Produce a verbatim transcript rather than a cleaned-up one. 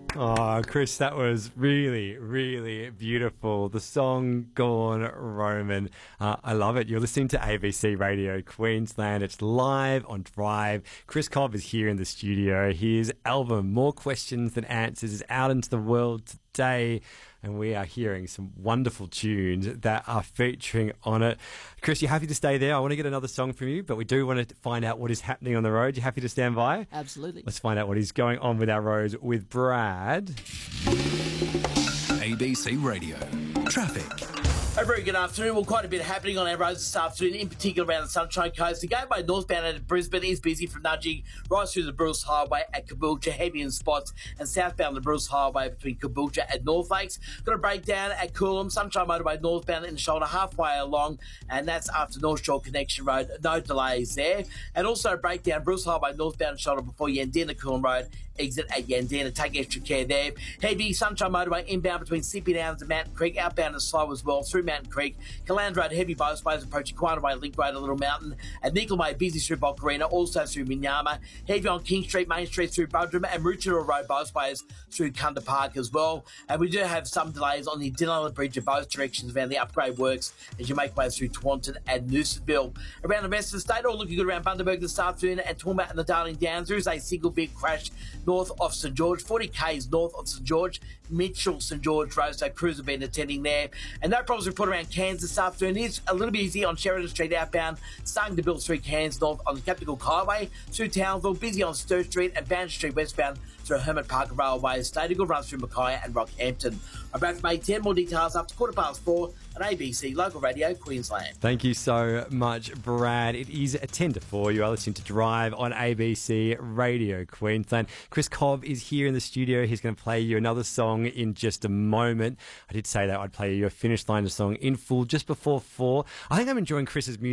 Oh, Chris, that was really, really beautiful. The song Gone Roman. Uh, I love it. You're listening to A B C Radio Queensland. It's live on Drive. Chris Cobb is here in the studio. His album, More Questions Than Answers, is out into the world today, and we are hearing some wonderful tunes that are featuring on it. Chris, you happy to stay there? I want to get another song from you, but we do want to find out what is happening on the road. You happy to stand by? Absolutely. Let's find out what is going on with our roads with Brad. A B C Radio. Traffic. A very good afternoon. Well, quite a bit happening on our roads this afternoon, in particular around the Sunshine Coast. The gateway northbound out of Brisbane is busy from Nudging right through the Bruce Highway at Caboolture, heavy in spots, and southbound the Bruce Highway between Caboolture and North Lakes. Got a breakdown at Coolum, Sunshine Motorway northbound in the shoulder halfway along, and that's after North Shore Connection Road. No delays there. And also a breakdown Bruce Highway northbound shoulder before Yandina Coolum Road, exit at Yandina. Take extra care there. Heavy Sunshine Motorway inbound between Sippy Downs and Mountain Creek, outbound and slow as well through Mountain Creek. Caland Road, heavy both ways approaching Quanaway Link Road, a Little Mountain. And Nickel Way, busy through Bocarina, also through Minyama. Heavy on King Street, Main Street through Budrum, and Maroochydore Road both ways through Kunda Park as well. And we do have some delays on the Dinella Bridge in both directions around the upgrade works as you make way through Taunton and Noosaville. Around the rest of the state, all looking good around Bundaberg this afternoon and Tormat and the Darling Downs. There is a single big crash north of St George, forty kays north of St George, Mitchell St George Road, so crews have been attending there. And no problems reported around Cairns this afternoon. It's a little bit easy on Sheridan Street outbound, starting to build through Cairns north on the Captain Cook Highway, through Townsville, busy on Sturt Street and Boundary Street westbound through Hermit Park Railway Estate. A good run through Mackay and Rockhampton. I'm back from eight ten. More details up to quarter past four on A B C Local Radio Queensland. Thank you so much, Brad. It is a ten to four. You are listening to Drive on A B C Radio Queensland. Chris Cobb is here in the studio. He's going to play you another song in just a moment. I did say that I'd play you a Finish Line song in full just before four. I think I'm enjoying Chris's music